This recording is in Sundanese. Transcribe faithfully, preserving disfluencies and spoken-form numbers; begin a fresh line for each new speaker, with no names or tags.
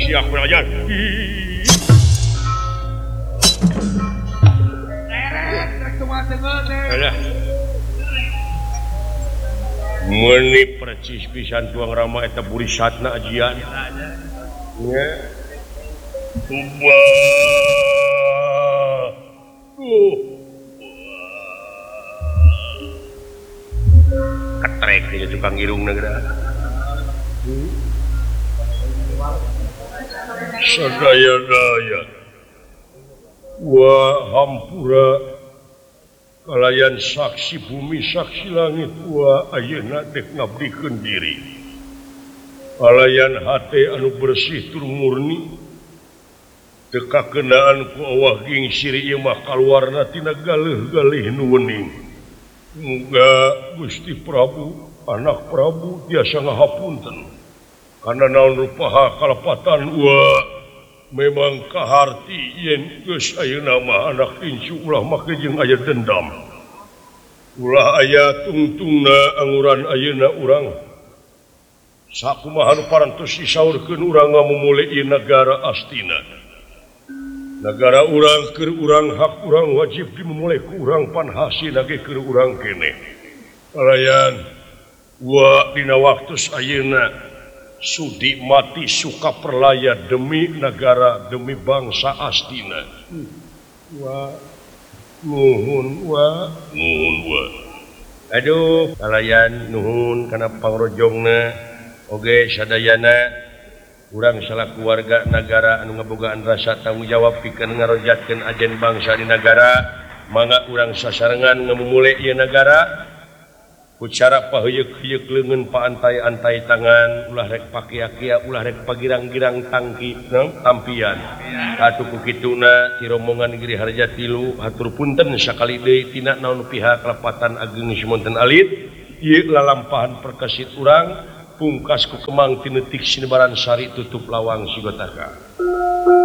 siap belajar. Meni percis pisan tuang rama eta buri satna ajian. Ya. Ubah. Uh. Ketrek dia tukang irung negara. Sadaya-daya. Wa hampura kalayan saksi bumi saksi langit wa ayeuna dek ngabdikeun diri. Kalayan hate anu bersih tur murni teu kakenaan ku awah ging siri ieu mah kaluarna tina galih-galih nu wening. Muga Gusti Prabu anak Prabu tiasa ngahapunten kana naon rupaha kalepatan wa memang kaharti yen geus ayeuna mah anak incu ulah make jeung aya dendam ulah aya tungtungna anguran ayeuna urang sakumaha nu parantos disaurkeun urang ngamumule ieu nagara Astina nagara urang keur urang hak urang wajib dimumule ku urang panhasina ge keur urang kene kalayan wa dina waktos ayeuna sudi mati suka perlaya demi negara demi bangsa Astina. Wa nuhun wa nuhun wa. Aduh kalayan nuhun kana pangrojongna oge sadayana urang salaku warga negara anu ngabogaan rasa tanggung jawab pikeun ngarojatkeun ajen bangsa di negara mangga urang sasarengan ngamumule ieu negara ku cara paheyeuk-heyeuk leungeun paantai-antai tangan ulah rek pakia-kia ulah rek pagirang-girang tangki tampian atuh ku kituna ti rombongan Giri Harja tilu hatur punten sakali deui tina naon pihak Kalepatan Ageng Simonten Alit ieu lalampahan perkesit urang pungkas ku kemang tineutik sinebaran sari tutup lawang sigotaka.